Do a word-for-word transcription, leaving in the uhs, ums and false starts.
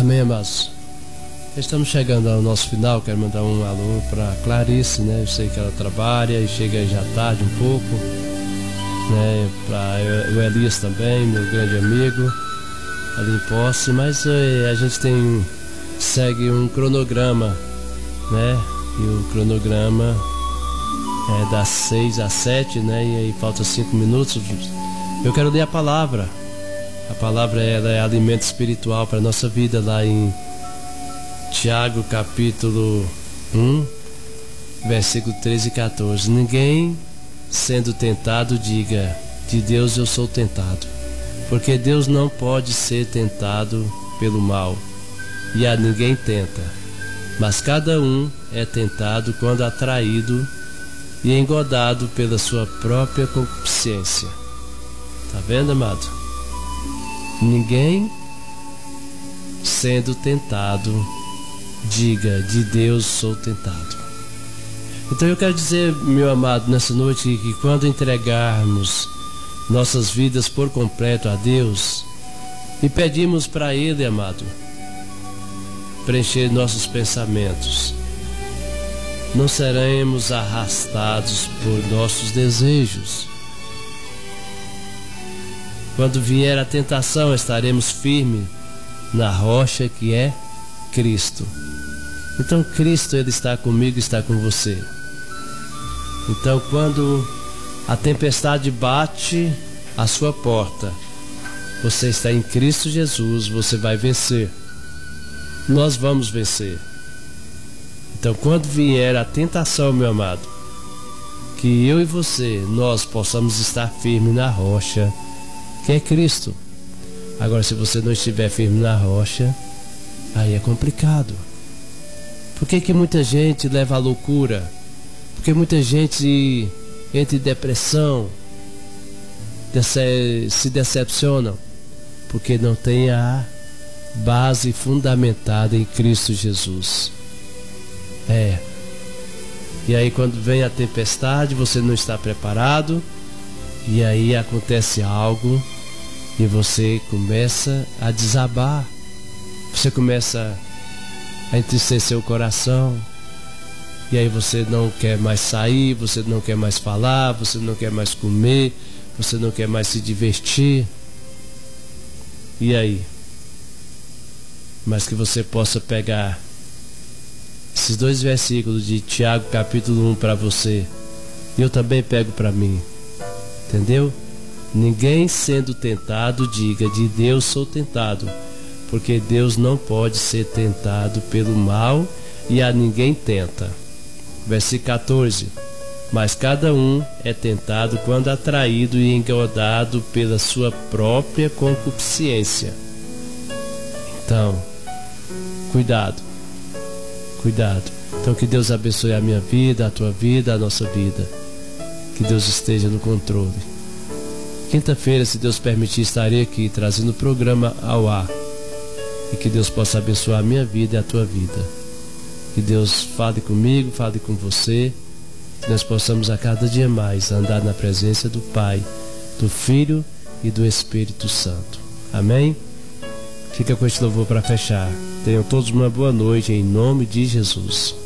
Amém, amados. Estamos chegando ao nosso final. Quero mandar um alô para Clarice, né? Eu sei que ela trabalha e chega já tarde um pouco, né? Para o Elias também, meu grande amigo ali em Posse. Mas é, a gente tem segue um cronograma, né? E o cronograma é das seis às sete, né? E aí falta cinco minutos. Eu quero ler a palavra. A palavra ela é alimento espiritual para a nossa vida, lá em Tiago capítulo um, versículo treze e quatorze. Ninguém sendo tentado diga: de Deus eu sou tentado, porque Deus não pode ser tentado pelo mal, e a ninguém tenta, mas cada um é tentado quando atraído e engodado pela sua própria concupiscência. Tá vendo, amado? Ninguém sendo tentado diga: de Deus sou tentado. Então eu quero dizer, meu amado, nessa noite, que quando entregarmos nossas vidas por completo a Deus e pedimos para Ele, amado, preencher nossos pensamentos, não seremos arrastados por nossos desejos. Quando vier a tentação, estaremos firmes na rocha que é Cristo. Então Cristo, Ele está comigo, está com você. Então quando a tempestade bate à sua porta, você está em Cristo Jesus, você vai vencer. Nós vamos vencer. Então quando vier a tentação, meu amado, que eu e você, nós possamos estar firmes na rocha que é Cristo. Agora, se você não estiver firme na rocha, aí é complicado. Por que que muita gente leva à loucura? Porque muita gente entra em depressão, se decepcionam, porque não tem a base fundamentada em Cristo Jesus. É. E aí quando vem a tempestade, você não está preparado, e aí acontece algo e você começa a desabar, você começa a entristecer o coração, e aí você não quer mais sair, você não quer mais falar, você não quer mais comer, você não quer mais se divertir. E aí? Mas que você possa pegar esses dois versículos de Tiago capítulo um para você, e eu também pego para mim. Entendeu? Ninguém sendo tentado diga: de Deus sou tentado, porque Deus não pode ser tentado pelo mal, e a ninguém tenta. Versículo quatorze. Mas cada um é tentado quando atraído e engodado pela sua própria concupiscência. Então, cuidado, cuidado. Então que Deus abençoe a minha vida, a tua vida, a nossa vida. Que Deus esteja no controle. Quinta-feira, se Deus permitir, estarei aqui trazendo o programa ao ar. E que Deus possa abençoar a minha vida e a tua vida. Que Deus fale comigo, fale com você. Que nós possamos a cada dia mais andar na presença do Pai, do Filho e do Espírito Santo. Amém? Fica com este louvor para fechar. Tenham todos uma boa noite em nome de Jesus.